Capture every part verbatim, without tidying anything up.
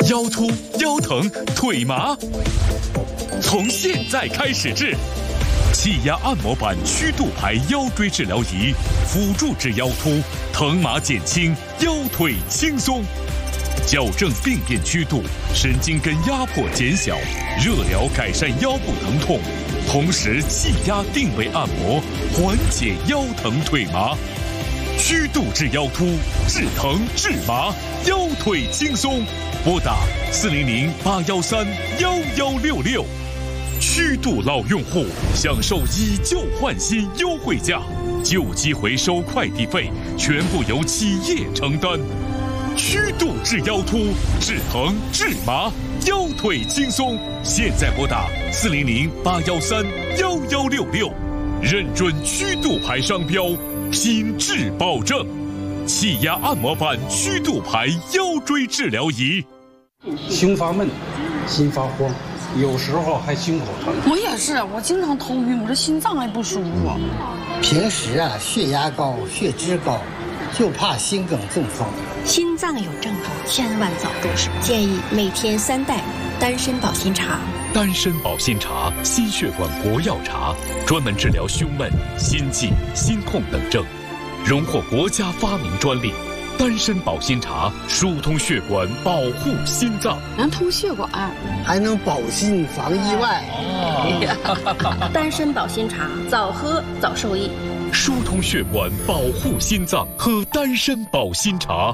腰突、腰疼、腿麻，从现在开始治。气压按摩板曲度牌腰椎治疗仪，辅助治腰突，疼麻减轻，腰腿轻松。矫正病变曲度，神经根压迫减小，热疗改善腰部疼痛，同时气压定位按摩，缓解腰疼腿麻。曲度治腰突，治疼治麻，腰腿轻松。拨打四零零八幺三幺幺六六。曲度老用户享受以旧换新优惠价，旧机回收快递费全部由企业承担。曲度治腰突，治疼治麻，腰腿轻松。现在拨打四零零八幺三幺幺六六，认准曲度牌商标，品质保证。气压按摩板曲度牌腰椎治疗仪。 胸发闷，心发慌，有时候还胸口疼。 我也是，我经常头晕，我这心脏还不舒服。 平时啊，血压高，血脂高，就怕心梗中风。 心脏有症状，千万早重视。建议每天三袋丹参保心茶。 丹参保心茶，心血管国药茶，专门治疗胸闷、心悸、心痛等症，荣获国家发明专利。丹参保心茶疏通血管，保护心脏， 能通血管， 还能保心防意外。 哦、丹参保心茶，早喝早受益。 疏通血管，保护心脏，喝丹参保心茶。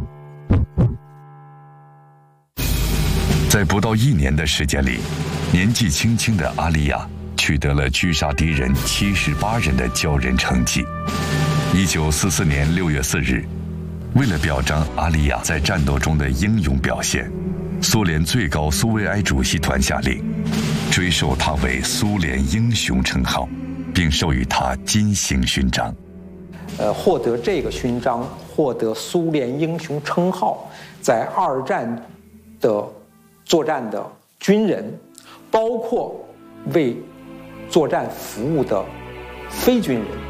在不到一年的时间里，年纪轻轻的阿丽亚取得了狙杀敌人七十八人的骄人成绩。一九四四年六月四日，为了表彰阿丽亚在战斗中的英勇表现，苏联最高苏维埃主席团下令追授他为苏联英雄称号，并授予他金星勋章。 呃，获得这个勋章，获得苏联英雄称号，在二战的作战的军人，包括为作战服务的非军人，